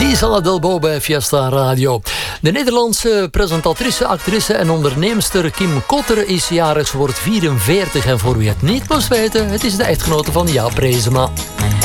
Isala Delbo bij Fiesta Radio. De Nederlandse presentatrice, actrice en onderneemster Kim Kotter is jarig. Ze wordt 44 en voor wie het niet moest weten, het is de echtgenote van Jaap Reesema.